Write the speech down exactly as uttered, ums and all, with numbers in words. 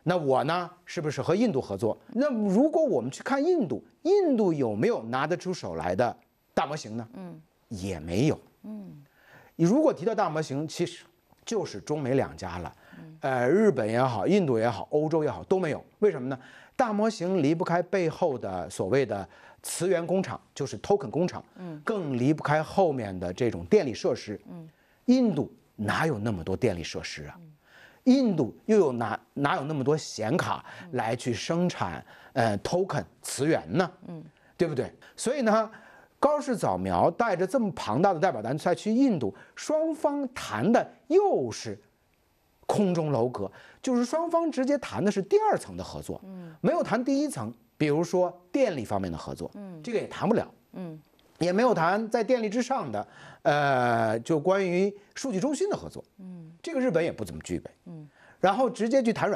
那我呢，是不是和印度合作？那如果我们去看印度，印度有没有拿得出手来的大模型呢？嗯，也没有。嗯，如果提到大模型，其实就是中美两家了。呃，日本也好，印度也好，欧洲也好都没有。为什么呢？大模型离不开背后的所谓的磁源工厂，就是 token 工厂，嗯，更离不开后面的这种电力设施。嗯，印度哪有那么多电力设施啊？印度又有哪哪有那么多显卡来去生产呃 token 磁源呢？嗯，对不对？所以呢，高市早苗带着这么庞大的代表团再去印度，双方谈的又是空中楼阁，就是双方直接谈的是第二层的合作，嗯，没有谈第一层，比如说电力方面的合作，嗯，这个也谈不了，嗯，也没有谈在电力之上的，呃，就关于数据中心的合作，嗯，这个日本也不怎么具备，嗯，然后直接去谈软。